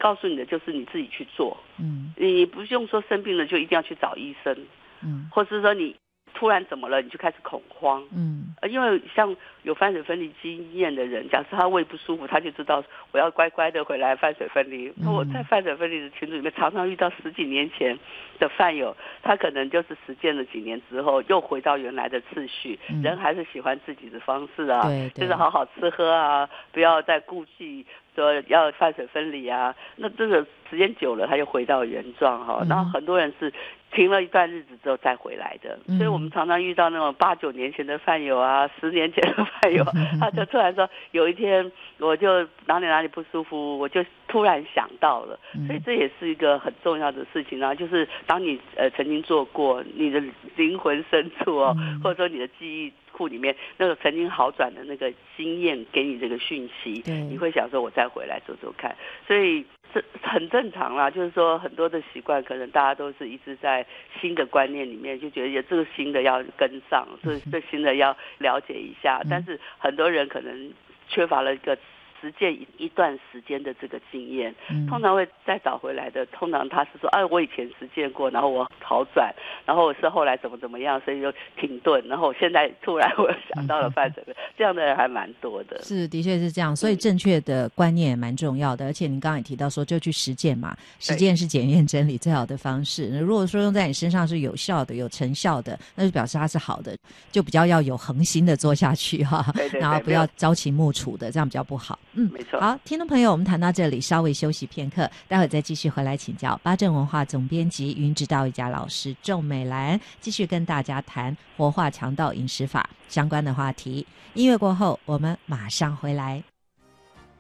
告诉你的就是你自己去做，你不用说生病了就一定要去找医生，或是说你突然怎么了你就开始恐慌，因为像有饭水分离经验的人，假设他胃不舒服，他就知道我要乖乖的回来饭水分离。我在饭水分离的群组里面常常遇到10几年前的饭友，他可能就是实践了几年之后又回到原来的次序，人还是喜欢自己的方式啊，就是好好吃喝啊，不要再顾忌说要饭水分离啊，那这个时间久了他就回到原状哈。然后很多人是停了一段日子之后再回来的，所以我们常常遇到那种8、9年前的饭友啊，10年前的饭友，他就突然说有一天我就哪里不舒服，我就突然想到了，所以这也是一个很重要的事情啊，就是当你曾经做过，你的灵魂深处哦，或者说你的记忆库里面那个曾经好转的那个经验给你这个讯息，你会想说我再回来做做看，所以这很正常啦，就是说很多的习惯可能大家都是一直在新的观念里面就觉得这个新的要跟上，这新的要了解一下，但是很多人可能缺乏了一个实践一段时间的这个经验，通常会再找回来的，通常他是说我以前实践过，然后我好转，然后我是后来怎么样，所以就停顿，然后我现在突然我想到了饭水分，这样的人还蛮多的。 是，的确是这样，所以正确的观念也蛮重要的，而且您刚刚也提到说就去实践嘛，实践是检验真理最好的方式，如果说用在你身上是有效的有成效的，那就表示它是好的，就比较要有恒心的做下去哈，然后不要朝秦暮楚的，这样比较不好。 没错。 好，听众朋友，我们谈到这里，稍微休息片刻，待会再继续回来请教八正文化总编辑云指导瑜伽老师仲美兰，继续跟大家谈活化肠道饮食法相关的话题。音乐过后，我们马上回来。